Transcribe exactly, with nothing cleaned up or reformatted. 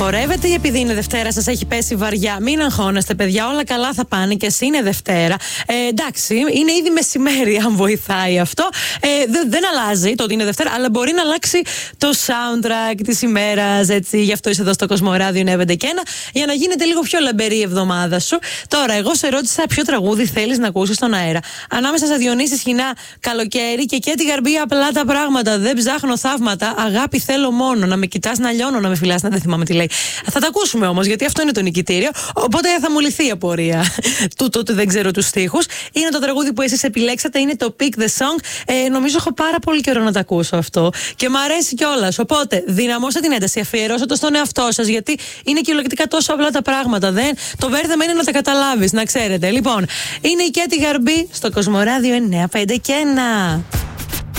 χορεύετε ή επειδή είναι Δευτέρα σας έχει πέσει βαριά? Μην αγχώνεστε, παιδιά, όλα καλά θα πάνε και εσύ είναι Δευτέρα. Ε, εντάξει, είναι ήδη μεσημέρι, αν βοηθάει αυτό. Ε, δε, δεν αλλάζει το ότι είναι Δευτέρα, αλλά μπορεί να αλλάξει το soundtrack της ημέρας. Έτσι, γι' αυτό είσαι εδώ στο Κοσμοράδιο εννιά και ένα, για να γίνεται λίγο πιο λαμπερή η εβδομάδα σου. Τώρα, εγώ σε ρώτησα ποιο τραγούδι θέλεις να ακούσεις στον αέρα. Ανάμεσα στα Διονύση Σχοινά, Καλοκαίρι και Κέτι Γαρμπή, Απλά τα πράγματα. Δεν ψάχνω θαύματα. Αγάπη θέλω μόνο. Να με κοιτάς να λιώνω, να με φυλάς. Να δεν θυμάμαι τι λέει. Θα τα ακούσουμε όμως, γιατί αυτό είναι το νικητήριο. Οπότε θα μου λυθεί η απορία τούτο ότι δεν ξέρω τους στίχους. Είναι το τραγούδι που εσείς επιλέξατε. Είναι το Pick the Song. Ε, νομίζω έχω πάρα πολύ καιρό να τα ακούσω αυτό. Και μ' αρέσει κιόλας. Οπότε δυναμώστε την ένταση. Αφιερώστε το στον εαυτό σας. Γιατί είναι κυριολεκτικά τόσο απλά τα πράγματα. Δεν, το βέρδεμα είναι να τα καταλάβεις, να ξέρετε. Λοιπόν, είναι η Κέτι Γαρμπή στο Κοσμοράδιο εννιά πέντε και ένα.